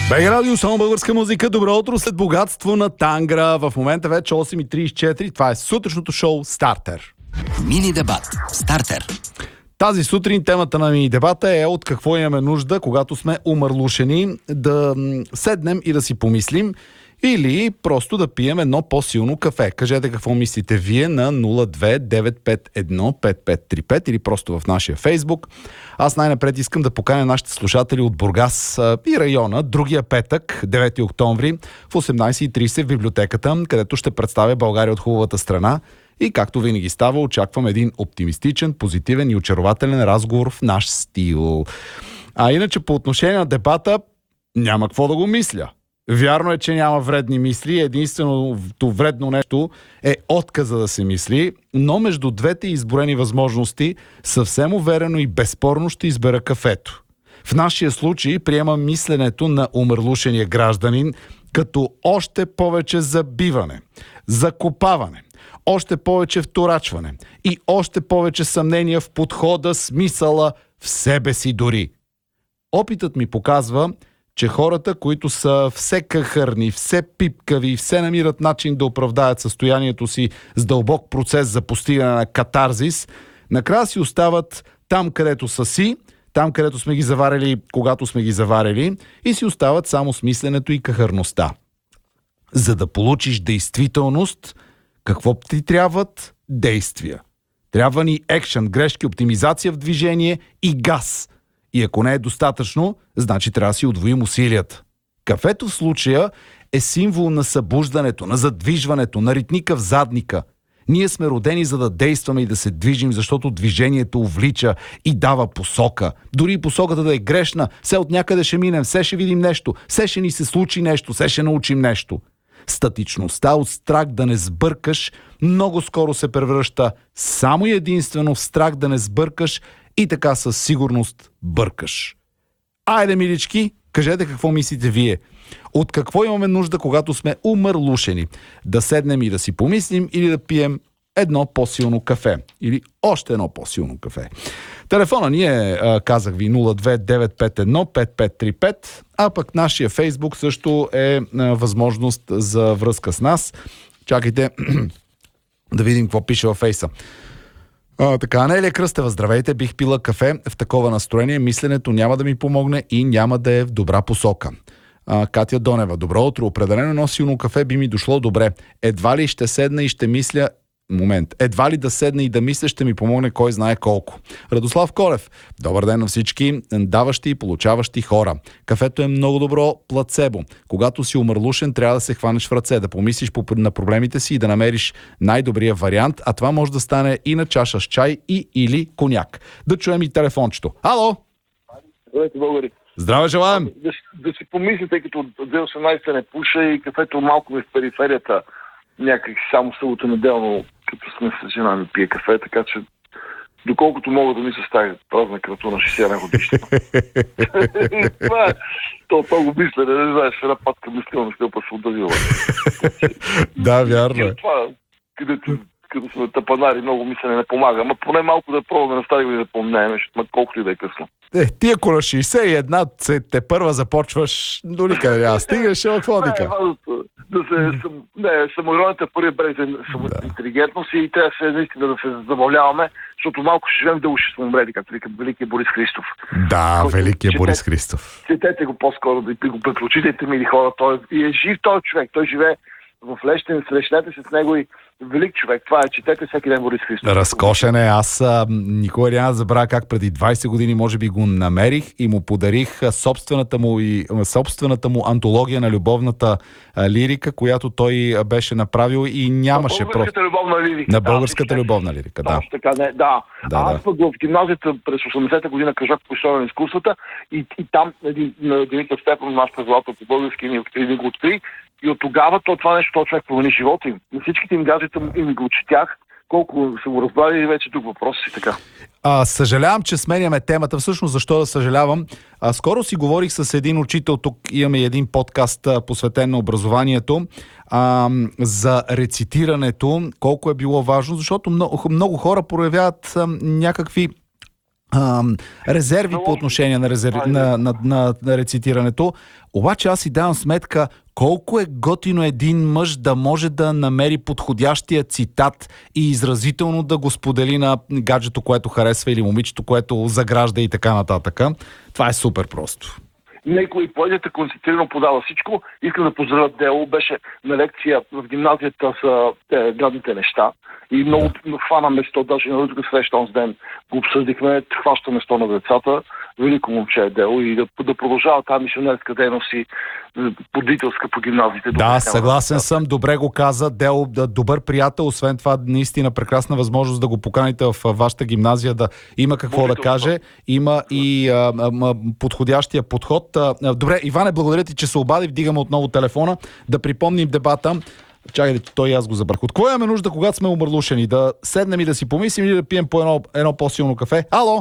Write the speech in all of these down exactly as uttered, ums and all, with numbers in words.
БГ Радио, само българска музика. Добро утро след богатство на Тангра. В момента вече осем и тридесет и четири. Това е сутрешното шоу Стартер. Мини дебат. Стартер. Тази сутрин темата на мини дебата е от какво имаме нужда, когато сме умърлушени, да седнем и да си помислим или просто да пием едно по-силно кафе. Кажете какво мислите вие на нула две девет пет едно пет пет три пет или просто в нашия Фейсбук. Аз най-напред искам да поканя нашите слушатели от Бургас и района другия петък, девети октомври, в осемнадесет и тридесет в библиотеката, където ще представя България от хубавата страна. И както винаги става, очаквам един оптимистичен, позитивен и очарователен разговор в наш стил. А иначе по отношение на дебата няма какво да го мисля. Вярно е, че няма вредни мисли. Единственото вредно нещо е отказа да се мисли, но между двете изброени възможности съвсем уверено и безспорно ще избера кафето. В нашия случай приема мисленето на умърлушения гражданин като още повече забиване, закопаване, още повече вторачване и още повече съмнения в подхода, смисъла, в себе си дори. Опитът ми показва, че хората, които са все кахърни, все пипкави, все намират начин да оправдаят състоянието си с дълбок процес за постигане на катарзис, накрая си остават там, където са си, там, където сме ги заварили, когато сме ги заварили, и си остават само с мисленето и кахърността. За да получиш действителност, какво ти трябват? Действия. Трябва ни екшън, грешки, оптимизация в движение и газ. И ако не е достатъчно, значи трябва да си удвоим усилията. Кафето в случая е символ на събуждането, на задвижването, на ритника в задника. Ние сме родени за да действаме и да се движим, защото движението увлича и дава посока. Дори и посоката да е грешна, все от някъде ще минем, все ще видим нещо, все ще ни се случи нещо, все ще научим нещо. Статичността от страх да не сбъркаш много скоро се превръща само и единствено в страх да не сбъркаш и така със сигурност бъркаш. Айде, милички, кажете какво мислите вие. От какво имаме нужда, когато сме умърлушени? Да седнем и да си помислим или да пием едно по-силно кафе? Или още едно по-силно кафе? Телефона ни е, казах ви, нула две девет пет едно пет пет три пет, а пък нашия Фейсбук също е възможност за връзка с нас. Чакайте да видим какво пише във Фейса. А, така, Анелия Кръстева, здравейте, бих пила кафе в такова настроение, мисленето няма да ми помогне и няма да е в добра посока. А, Катя Донева, добро утро, определено едно силно кафе би ми дошло добре. Едва ли ще седна и ще мисля... Момент. Едва ли да седна и да мисля ще ми помогне кой знае колко. Радослав Колев, добър ден на всички даващи и получаващи хора. Кафето е много добро плацебо. Когато си умърлушен, трябва да се хванеш в ръце, да помислиш на проблемите си и да намериш най-добрия вариант, а това може да стане и на чаша с чай и или коняк. Да чуем и телефончето. Ало! Здравейте, българи! Здраве желаем! Да, да си помислите, тъй като от две хиляди и осемнадесета не пуша и кафето малко ми в периферията, някак само събота неделно, като сме с жена ми пие кафе, така че доколкото мога да ми се стави празна като на шестдесет една годишна. Това е. То, то го мисля, не знаеш, една патка мисля, не ще се удавила. Да, вярно е. Това, където, като сме тъпанари, много мислене не помага. Ама поне малко да пробваме на стари години да помнеем, защото колкото и да е късно. Е, ти ако на шейсет и една те първа започваш, до никъде няма стигаш, ще отходика. Да се, съм, не, самоиронията в първия брег е интелигентност и трябва се наистина да се забавляваме, защото малко ще живеем, дълго ще сме умрели, както вика великият Борис Христов. Да, великият Четете, Борис Христов. Четете го по-скоро, да го препрочитайте, мили хора. Той е жив този човек, той живее в Лещен, срещнете се с него и велик човек. Това е, четете всеки ден Борис Христов. Разкошен е. Аз а, никога няма да забравя как преди двадесет години може би го намерих и му подарих а, собствената му, и, а, собствената му антология на любовната а, лирика, която той а, беше направил и нямаше на българската просто... любовна лирика. На да, българската да, любовна лирика, да. Така, не, да. да Аз да. в гимназията през осемдесета година кажах по история на изкуствата и, и там един, на Димитър Степан, нашата злата по български ни го откри. И от тогава то, това нещо, този човек промени живота им. На всичките им гаджета им го четях, колко са го разбрали и вече тук въпроси си така. А, съжалявам, че сменяме темата. Всъщност, защо да съжалявам? А, скоро си говорих с един учител, тук имаме един подкаст а, посветен на образованието, а, за рецитирането, колко е било важно, защото много, много хора проявяват а, някакви ам, резерви по отношение на, резерви, на, на, на, на рецитирането. Обаче аз си давам сметка колко е готино един мъж да може да намери подходящия цитат и изразително да го сподели на гаджето, което харесва, или момичето, което загражда и така нататък. Това е супер просто. Некои поезията концентрирано подава всичко. Искам да поздравя Дело. Беше на лекция в гимназията за е, гадните неща. И много да. Хвана место, даже на друга среща онзи ден го обсъдихме, хваща место на децата. Велико момче е Дело и да, да продължава тази мисионерска дейност и подителска по гимназиите. Да, съгласен съм. Добре го каза Дело, добър приятел. Освен това, наистина прекрасна възможност да го поканите в вашата гимназия, да има какво да каже. Има и а, а, подходящия подход. А, добре, Иване, благодаря ти, че се обади. Вдигаме отново телефона. Да припомним дебата. Чакайте, той и аз го забрах. От кое имаме нужда, когато сме умърлушени? Да седнем и да си помислим или да пием по едно, едно по-силно кафе? Ало!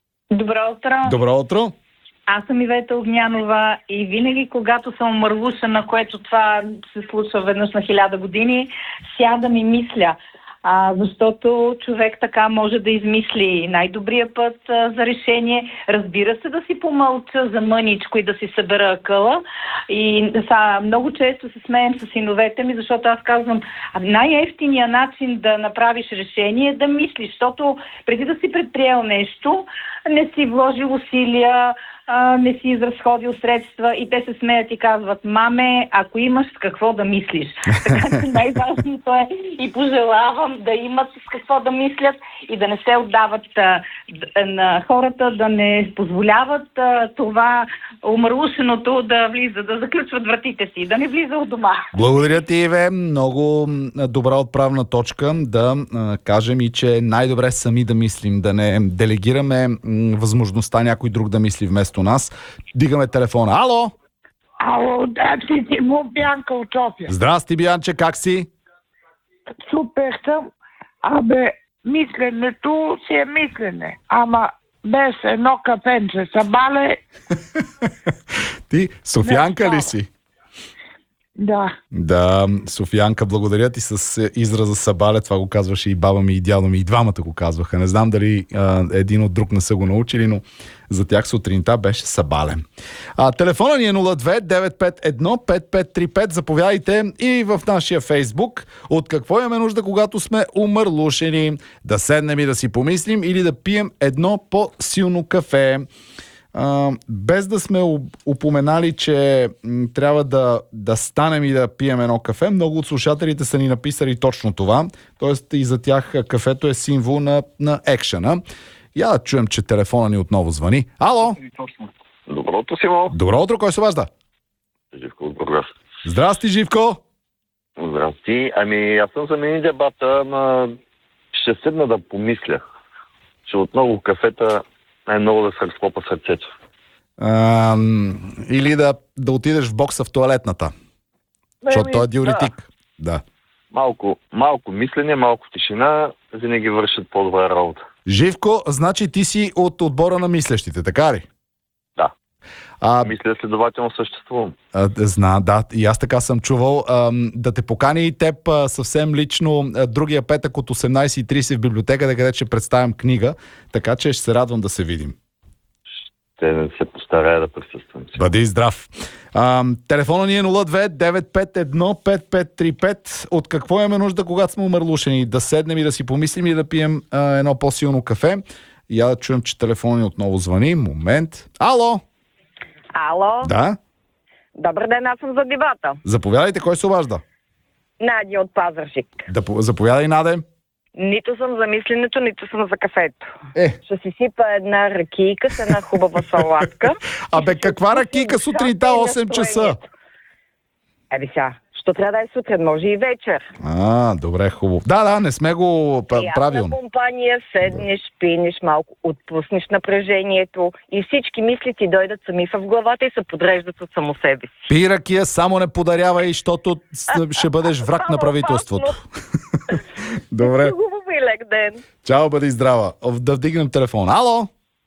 Добро утро! Добро утро! Аз съм Ивета Огнянова и винаги, когато съм умърлушена, което това се случва веднъж на хиляда години, сядам и мисля. А, защото човек така може да измисли най-добрия път а, за решение. Разбира се, да си помълча за мъничко и да си събера акъла. И са, много често се смеем с синовете ми, защото аз казвам, най-евтиният начин да направиш решение е да мислиш, защото преди да си предприел нещо, не си вложил усилия, а, не си изразходил средства и те се смеят и казват, маме, ако имаш с какво да мислиш. Така че най-важното е и пожелавам да имат с какво да мислят и да не се отдават а, на хората, да не позволяват а, това умърлушеното да влиза, да заключват вратите си, да не влиза от дома. Благодаря ти, Иве. Много добра отправна точка да а, кажем и, че най-добре сами да мислим, да не делегираме м, възможността някой друг да мисли вместо нас. Дигаме телефона. Ало! Ало, да, ти си му Бянка от София. Здрасти, Биянче, как си? Супер съм. Абе, мисленето си е мислене. Ама без едно кафенче сабале... Ти Софиянка ли си? Да. Да, Софиянка, благодаря ти с израза сабале. Това го казваше и баба ми, и дядо ми, и двамата го казваха. Не знам дали а, един от друг не са го научили, но за тях сутринта беше сабале. А, телефона ни е нула две девет пет едно пет пет три пет. Заповядайте и в нашия Фейсбук. От какво имаме нужда, когато сме умърлушени? Да седнем и да си помислим или да пием едно по-силно кафе? Uh, без да сме упоменали, че м, трябва да, да станем и да пием едно кафе, много от слушателите са ни написали точно това. Тоест и за тях кафето е символ на, на екшена. Я да чуем, че телефона ни отново звъни. Ало! Добро утро, Симо. Добро утро, кой се обажда? Живко от Бургас. Здрасти, Живко! Здрасти. Ами, аз съм за мини дебата, ама ще седна да помисля, че отново кафета най-много да се разклопа сърцето. А, или да, да отидеш в бокса в тоалетната. Защото той е диуретик. Да. да. Малко, малко мислене, малко тишина, винаги вършат по-добра работа. Живко, значи ти си от отбора на мислещите, така ли? Да. А, Мисля, следователно съществувам. А, зна, да, и аз така съм чувал. А, да те покани и теб а, съвсем лично а, другия петък от осемнайсет и трийсет в библиотеката, където ще представям книга, така че ще се радвам да се видим. Ще се постарая да присъствам. Бъди здрав. А, телефона ни е нула две девет пет едно пет пет три пет. От какво имаме нужда, когато сме умърлушени? Да седнем и да си помислим и да пием а, едно по-силно кафе. И я да чуем, че телефона ни отново звъни. Момент. Ало! Ало? Да? Добър ден, аз съм за дебата. Заповядайте, кой се обажда? Надя от Пазарджик. Да, заповядай, Наде. Нито съм за мисленето, нито съм за кафето. Е. Ще си сипа една ракийка с една хубава салатка. Абе, каква ракийка сутринта осем часа? Еби сега, що трябва да е сутрин, може и вечер. А, добре, хубаво. Да, да, не сме го правилно. Приятна компания, седнеш, пинеш малко, отпуснеш напрежението и всички мисли ти дойдат сами в главата и се подреждат от само себе си. Пи ракия, само не подарявай, защото ще бъдеш враг на правителството. Добре. Хубаво и лек ден. Чао, бъди здрава. Да вдигнем телефон. Ало?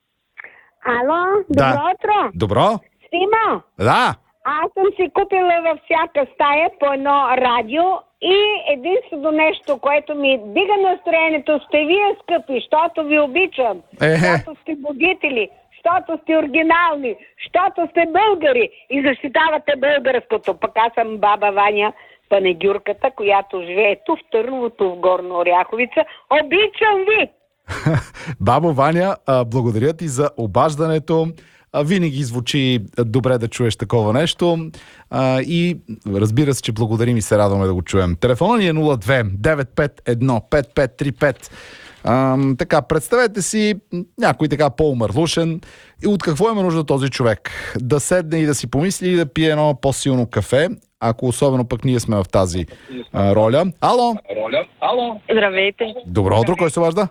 Ало, Да. добро утро. Добро? Сима, Да. аз съм си купила във всяка стая по едно радио И единствено нещо, което ми дига настроението, сте вие, скъпи, защото ви обичам, Е. защото сте будители, защото сте оригинални, защото сте българи и защитавате българското. Пък аз съм баба Ваня Панегюрката, която живее ту в Търновото, в Горна Оряховица. Обичам ви! Бабо Ваня, а, благодаря ти за обаждането. А, винаги звучи добре да чуеш такова нещо. А, и разбира се, че благодарим и се радваме да го чуем. Телефонът ни е нула две девет пет едно пет пет три пет. А, така, представете си някой така по-умърлушен и от какво има нужда този човек? Да седне и да си помисли и да пие едно по-силно кафе, ако особено пък ние сме в тази а, роля. Ало? Здравейте. Добро утро, кой се обажда?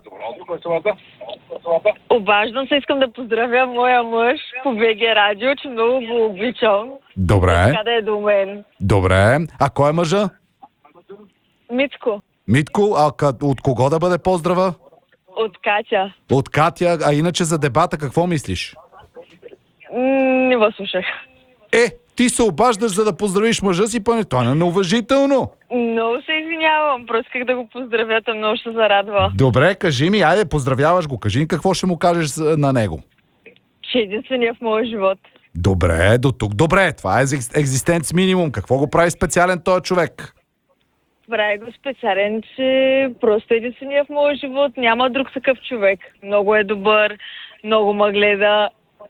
Обаждам се, искам да поздравя моя мъж по БГ Радио, че много го обичам. Добре, Така да е до мен. добре. А кой е мъжа? Мицко, Митко, а ка- от кого да бъде поздрава? от Катя. От Катя, а иначе за дебата какво мислиш? М, не го слушах. Е, ти се обаждаш за да поздравиш мъжа си, пане, това не е неуважително. Много се извинявам, просто исках да го поздравя, той много ще се зарадва. Добре, кажи ми, айде, поздравяваш го, кажи ми какво ще му кажеш за- на него. Че е единствения в моя живот. Добре, до тук добре, това е екзистенц минимум, какво го прави специален този човек? Прави го специален, че просто е единствения в моя живот, няма друг такъв човек. Много е добър, много ме гледа.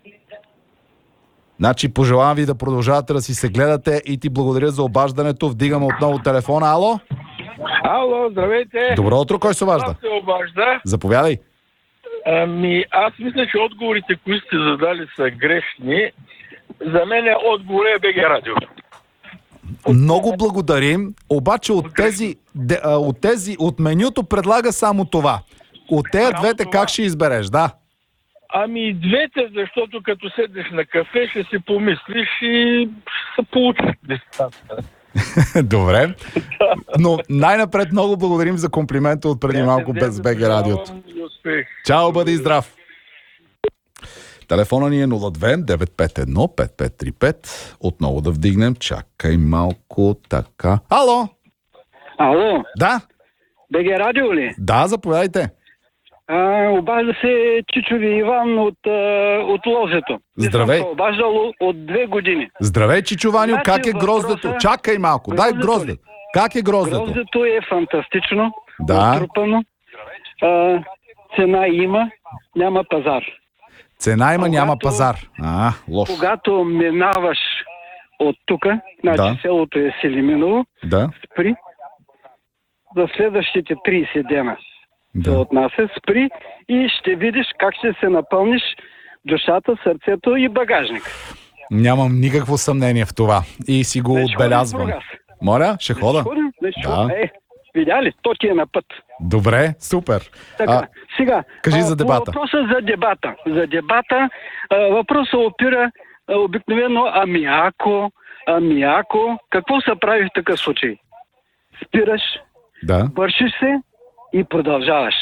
Значи пожелавам ви да продължавате да си се гледате и ти благодаря за обаждането. Вдигаме отново телефона. Ало? Ало, здравейте! Добро утро, кой се обажда? Аз се обажда. Заповядай. Ами, аз мисля, че отговорите, които сте задали, са грешни. За мен отговор е БГ Радио. Много благодарим, обаче от тези, де, а, от тези, от менюто предлага само това. От тези двете това. как ще избереш, да? Ами и двете, защото като седнеш на кафе, ще си помислиш и ще се получи дистанция. Добре. Но най-напред много благодарим за комплимента от преди малко без БГ Радиото. И успех. Чао, бъди здрав! Телефона ни е нула две девет пет едно пет пет три пет. Отново да вдигнем. Чакай малко така. Ало! Ало, Да, БГ Радио ли? да, заповядайте. А, обажда се Чичови Иван от, а, от Лозето. Здравей. Не съм се обаждал от две години. Здравей, Чичованю, Значи как е въпроса- гроздето? Чакай малко, дай Гроздето грозде. ли? Как е гроздето? Гроздето е фантастично, Да. отрупано. А, цена има, няма пазар. Цена има, няма Когато- пазар. А, лошо. Когато минаваш от тук, значи Да. селото е Селиминово, Да, спри. За следващите трийсет дена се да. отнася, спри и ще видиш как ще се напълниш душата, сърцето и багажник. Нямам никакво съмнение в това. И си го Не ще отбелязвам. ходим в Бургас. Моля, ще хода? Ходим? Не ще Да. ходим. Е, видя ли? То ти е на път. Добре, супер. Така, А, сега, кажи а, за по дебата. въпроса за дебата. За дебата а, въпросът опира а, обикновено ами ако, ами ако, какво се прави в такъв случай? Спираш, да. бършиш се и продължаваш.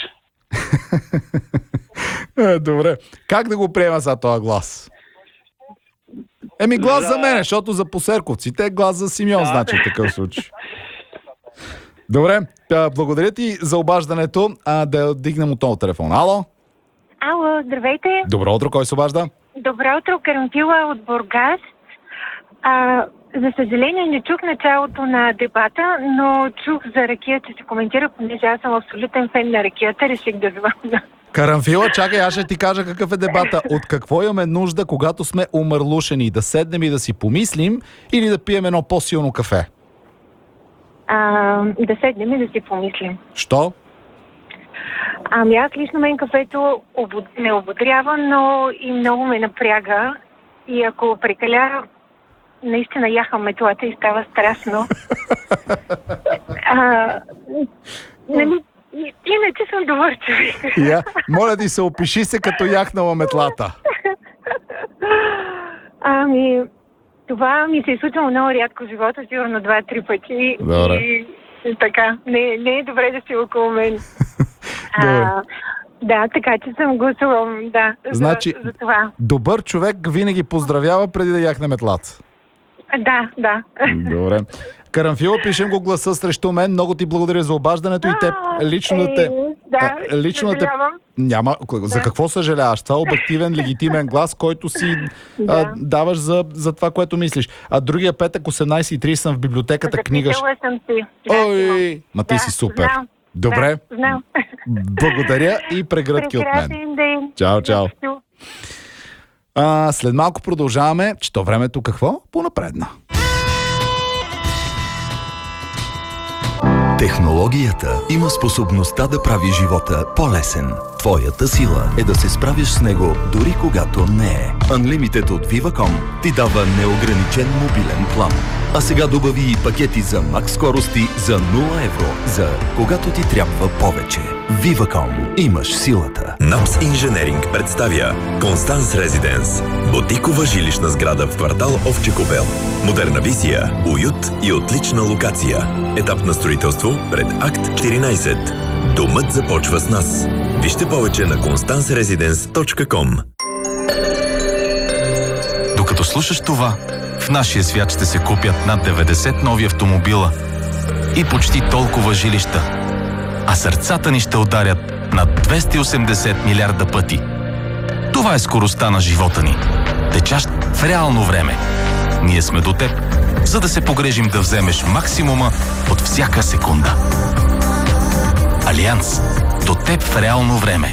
Е, добре. Как да го приема за този глас? Еми глас за, За- мен, защото за посерковците е глас за Симеон, значи в такъв случай. Добре, та, благодаря ти за обаждането. А, да дигнем отново телефон. Ало? Ало, здравейте. Добро утро, кой се обажда? Добро утро, Карантила от Бургас. А, за съжаление не чух началото на дебата, но чух за ракията, че се коментира, понеже аз съм абсолютен фен на ракията, реших да звънна. Карамфила, чакай, аз ще ти кажа какъв е дебата. От какво имаме нужда, когато сме умърлушени? Да седнем и да си помислим или да пием едно по-силно кафе? А, да седнем и да си помислим. Що? Ами аз лично мен кафето обод... ме ободрява, но и много ме напряга. И ако прекаля, наистина яхам метлата и става страшно. а, нали, иначе съм добър човек. Я, моля ти се, опиши се като яхнала метлата. Ами, това ми се е случило много рядко в живота, сигурно два-три пъти. Добре. И, и така, не, не е добре да си около мен. Добре. а, да, така че съм гласувам, да, Значи- за, за това. Добър човек винаги поздравява преди да яхне метлата. Да, да. Добре. Карамфила, пишем го гласа срещу мен. Много ти благодаря за обаждането и теб лично да те... Да, лично да те... съжалявам. Няма. За какво съжаляваш? Това е обективен, легитимен глас, който си Да. а, даваш за, за това, което мислиш. А другия петък, осемнайсет и трийсет съм в библиотеката книга. Записала съм си. Да, Ой, ма ти да, си супер. знам. Добре. Да, знам. Благодаря и прегръдки от мен. Прекрасен ден. Чао, чао. А, след малко продължаваме, че то времето какво? Понапредна. Технологията има способността да прави живота по-лесен. Твоята сила е да се справиш с него, дори когато не е. Unlimited от Viva.com ти дава неограничен мобилен план. А сега добави и пакети за макс скорости за нула евро, за когато ти трябва повече. Viva.com. Имаш силата. Напс Инженеринг представя Констанс Резиденс. Ботикова жилищна сграда в квартал Овче купел. Модерна визия, уют и отлична локация. Етап на строителство пред Акт четиринайсет. Домът започва с нас. Вижте повече на констанс резиденс точка ком. Докато слушаш това, в нашия свят ще се купят над деветдесет нови автомобила и почти толкова жилища. А сърцата ни ще ударят над двеста и осемдесет милиарда пъти. Това е скоростта на живота ни. Течащ в реално време. Ние сме до теб, за да се погрежим да вземеш максимума от всяка секунда. Алианс. До теб в реално време.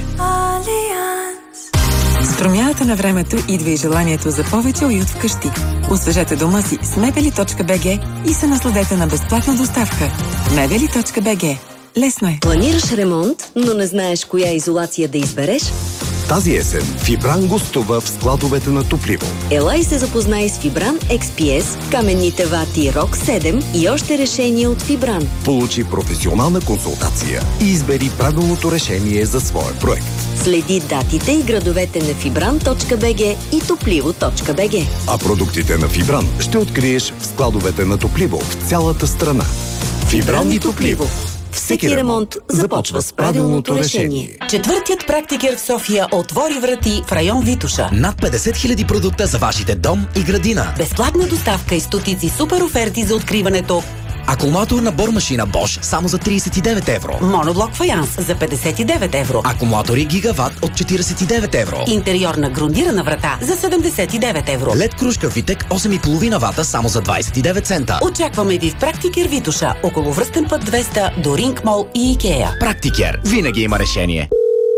С промяната на времето идва и желанието за повече уют вкъщи. Освежете дома си с мебели точка би джи и се насладете на безплатна доставка. мебели точка би джи. Лесно е. Планираш ремонт, но не знаеш коя изолация да избереш? Тази есен Фибран гостува в складовете на Топливо. Ела и се запознай с Фибран Екс Пи Ес, каменните вати Рок седем и още решения от Фибран. Получи професионална консултация и избери правилното решение за своя проект. Следи датите и градовете на фибран точка би джи и топливо точка би джи. А продуктите на Фибран ще откриеш в складовете на Топливо в цялата страна. Фибран и Топливо. Всеки ремонт започва с правилното решение. Четвъртият практикер в София отвори врати в район Витоша. Над петдесет хиляди продукта за вашите дом и градина. Безплатна доставка и стотици супер оферти за откриването. Акумулаторна бормашина Bosch само за трийсет и девет евро. Моноблок фаянс за петдесет и девет евро. Акумулатори Гигават от четирийсет и девет евро. Интериорна грундирана врата за седемдесет и девет евро. Лед кружка Витек осем и половина вата само за двайсет и девет цента. Очакваме ви в Практикер Витоша, около връстен път двеста до Ринг Мол и Икеа. Практикер. Винаги има решение.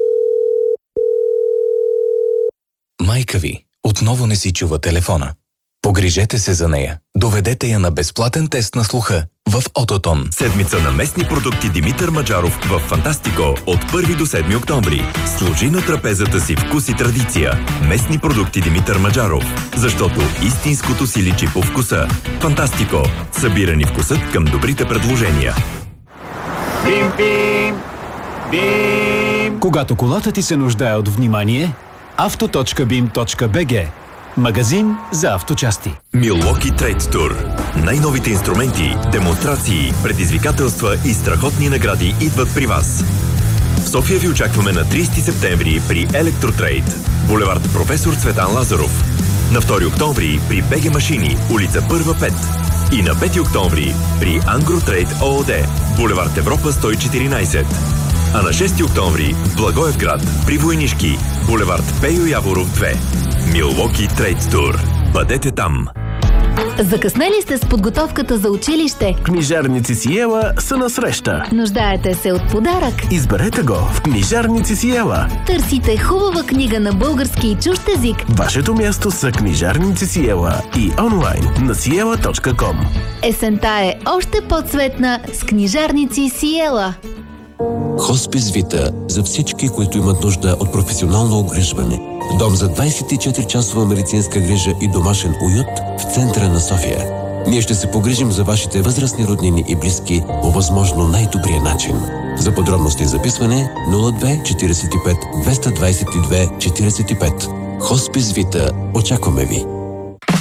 Майка ви отново не си чува телефона. Погрижете се за нея. Доведете я на безплатен тест на слуха в Ототон. Седмица на местни продукти Димитър Маджаров в Фантастико от първи до седми октомври. Служи на трапезата си вкус и традиция. Местни продукти Димитър Маджаров. Защото истинското си личи по вкуса. Фантастико. Събирани вкусът към добрите предложения. Бим, бим, бим. Когато колата ти се нуждае от внимание, авто точка бим точка би джи. Магазин за авточасти. Milwaukee Trade Tour. Най-новите инструменти, демонстрации, предизвикателства и страхотни награди идват при вас. В София ви очакваме на трийсети септември при Електротрейд, булевард Професор Цветан Лазаров. На втори октомври при би джи Машини, улица Първа пет. И на пети октомври при Ангротрейд ООД, булевард Европа сто и четиринайсет. А на шести октомври в Благоевград при Войнишки, булевард Пейо Яворов две. Milwaukee Trade Tour. Бъдете там! Закъснели сте с подготовката за училище? Книжарници Сиела са на среща. Нуждаете се от подарък? Изберете го в Книжарници Сиела. Търсите хубава книга на български и чужд език? Вашето място са Книжарници Сиела и онлайн на сиела точка ком. Есента е още по-цветна с Книжарници Сиела. Хоспис Вита за всички, които имат нужда от професионално огрижване. Дом за двайсет и четири часова медицинска грижа и домашен уют в центъра на София. Ние ще се погрижим за вашите възрастни роднини и близки по възможно най-добрия начин. За подробности и записване нула две четирийсет и пет двеста двайсет и две четирийсет и пет. Хоспис Вита. Очакваме ви!